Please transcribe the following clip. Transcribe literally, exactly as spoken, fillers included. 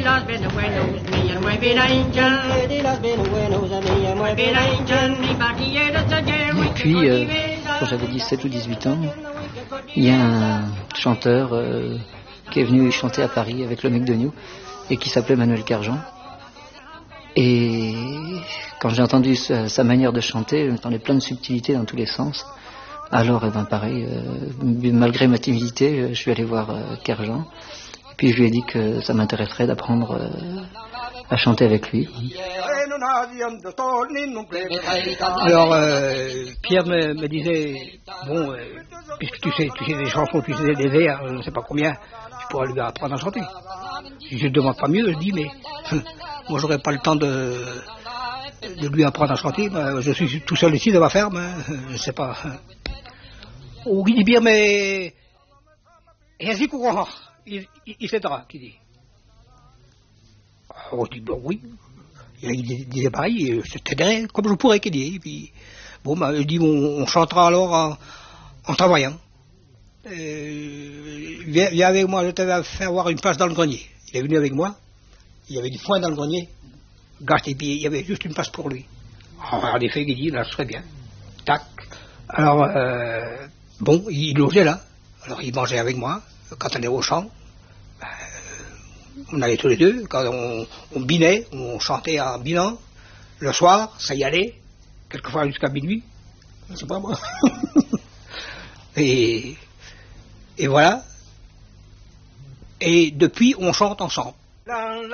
puis, euh, quand j'avais dix-sept ou dix-huit ans, il y a un chanteur euh, qui est venu chanter à Paris avec le McDonald's et qui s'appelait Manuel Carjan. Et quand j'ai entendu sa, sa manière de chanter, j'entendais plein de subtilités dans tous les sens. Alors, eh ben, pareil, euh, malgré ma timidité, je suis allé voir euh, Carjan. Et puis je lui ai dit que ça m'intéresserait d'apprendre euh, à chanter avec lui. Alors, euh, Pierre me, me disait, bon, euh, puisque tu sais, tu sais des chansons, tu sais des vers, je ne sais pas combien, tu pourras lui apprendre à chanter. Je ne demande pas mieux, je dis, mais moi, j'aurais pas le temps de, de lui apprendre à chanter. Ben, je suis tout seul ici dans ma ferme, hein, je ne sais pas. Ou il dit bien, mais et ainsi courant, il, il, il s'aidera, qui dit. Alors, je dis, bon, oui. Il disait pareil, je t'aiderai comme je pourrais, qu'il dit. Et puis, bon, ben, il dit, on, on chantera alors en, en travaillant. Euh, viens, viens avec moi, je t'avais fait avoir une place dans le grenier. Il est venu avec moi, il y avait du foin dans le grenier, gâche, et puis il y avait juste une place pour lui. Alors, en effet, il dit, là, ce serait bien. Tac. Alors, euh, bon, il logeait là. Alors, il mangeait avec moi. Quand on allait au champ, ben, on allait tous les deux. Quand on, on binait, on chantait en binant. Le soir, ça y allait. Quelquefois jusqu'à minuit. C'est pas moi. et, et voilà. Et depuis, on chante ensemble.